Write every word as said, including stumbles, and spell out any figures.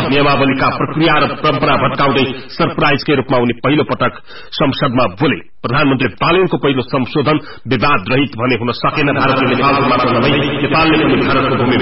नियमावलीका प्रक्रिया र परम्परा भत्काउँदै सरप्राइजकै रूपमा उनी पहिलो पटक संसदमा बोले। प्रधानमन्त्री बालेनको पहिलो संशोधन विवाद रहित भने हुन सकेन। भारतले नेपालको मात्र नभई नेपालले पनि भारतको भूमि